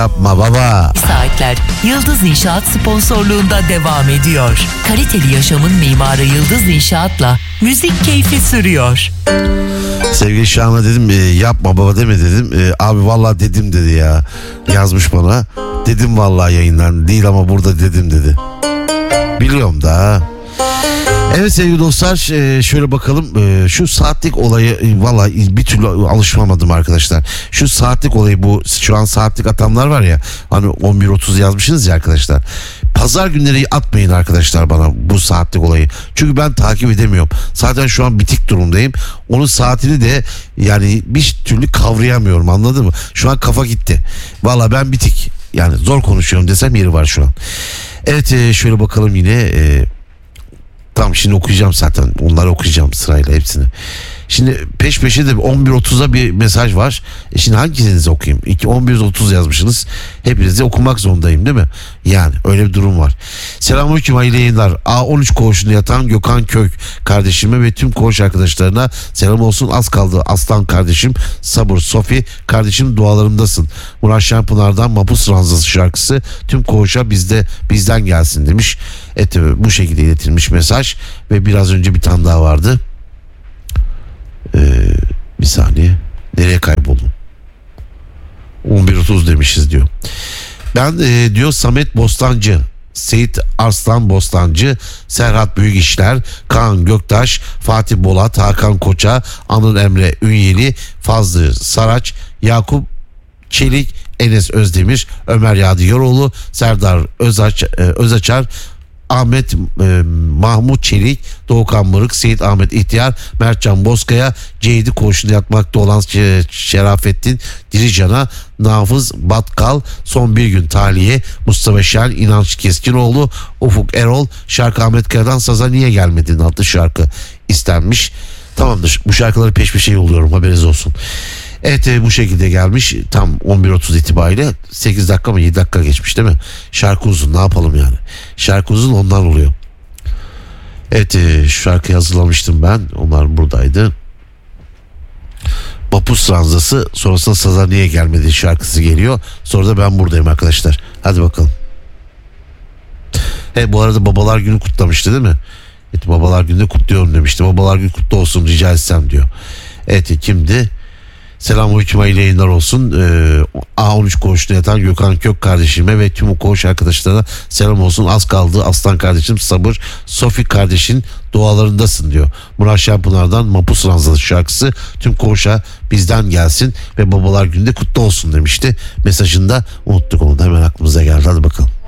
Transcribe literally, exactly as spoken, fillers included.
Yapma baba. Saatler Yıldız İnşaat sponsorluğunda devam ediyor. Kaliteli yaşamın mimarı Yıldız İnşaat'la müzik keyfi sürüyor. Sevgili Şahan'a dedim e, yapma baba deme dedim. E, abi vallahi dedim dedi ya. Yazmış bana. Dedim vallahi yayından değil ama burada dedim dedi. Biliyorum da. Evet sevgili dostlar, şöyle bakalım, şu saatlik olayı vallahi bir türlü alışmamadım arkadaşlar. Şu saatlik olayı, bu şu an saatlik atanlar var ya, hani on bir otuz yazmışsınız ya arkadaşlar. Pazar günleri atmayın arkadaşlar bana bu saatlik olayı. Çünkü ben takip edemiyorum. Zaten şu an bitik durumdayım. Onun saatini de yani bir türlü kavrayamıyorum, anladın mı? Şu an kafa gitti. Vallahi ben bitik. Yani zor konuşuyorum desem yeri var şu an. Evet şöyle bakalım yine. Tamam, şimdi okuyacağım zaten. Onları okuyacağım sırayla hepsini. Şimdi peş peşe de on bir otuza bir mesaj var. E şimdi hangisinizi okuyayım? on bir otuz yazmışsınız. Hepinizi okumak zorundayım değil mi? Yani öyle bir durum var. Selamünaleyküm, hayırlı yayınlar. A on üç koğuşunda yatan Gökhan Kök kardeşime ve tüm koğuş arkadaşlarına selam olsun. Az kaldı aslan kardeşim. Sabır Sofi kardeşim, dualarımdasın. Murat Şenpınar'dan Mapus Ranzası şarkısı tüm koğuşa bizde bizden gelsin demiş. Evet, bu şekilde iletilmiş mesaj. Ve biraz önce bir tane daha vardı. Ee, bir saniye, nereye kayboldum? on bir otuz demişiz diyor. Ben e, diyor Samet Bostancı, Seyit Arslan Bostancı, Serhat Büyükişler, Kaan Göktaş, Fatih Bolat, Hakan Koça, Anıl Emre Ünyeli, Fazlı Saraç, Yakup Çelik, Enes Özdemir, Ömer Yadigaroğlu, Serdar Özaç, e, Özaçar, Ahmet e, Mahmut Çelik, Doğukan Mırık, Seyit Ahmet İhtiyar, Mertcan Bozkaya, Ceydi koğuşunda yatmakta olan Şerafettin Dirican'a, Nafız Batkal, son bir gün tahliye, Mustafa Şen, İnanç Keskinoğlu, Ufuk Erol, şarkı Ahmet Kaya'dan Saza Niye Gelmedin adlı şarkı istenmiş. Tamamdır, bu şarkıları peş peşe yolluyorum, haberiniz olsun. Evet, bu şekilde gelmiş. Tam on bir otuz itibariyle sekiz dakika mı yedi dakika geçmiş değil mi? Şarkı uzun, ne yapalım yani. Şarkı uzun, ondan oluyor. Evet, şu şarkıyı hazırlamıştım ben. Onlar buradaydı. Mapus Ranzası, sonrasında Saza Niye Gelmedi şarkısı geliyor. Sonra da ben buradayım arkadaşlar. Hadi bakalım. He, bu arada babalar günü kutlamıştı değil mi? Evet, babalar günü kutluyorum demişti. Babalar günü kutlu olsun rica etsem diyor. Evet, kimdi? Selamünaleyküm, hayırlı yayınlar olsun. Ee, A on üç koğuşunda yatan Gökhan Kök kardeşime ve tüm o koğuş arkadaşlarına selam olsun. Az kaldı aslan kardeşim, sabır. Sofi kardeşin dualarındasın diyor. Murat Şenpınar'dan Mapus Ranzalı şarkısı tüm koğuşa bizden gelsin ve babalar günde kutlu olsun demişti. Mesajında unuttuk onu da, hemen aklımıza geldi. Hadi bakalım.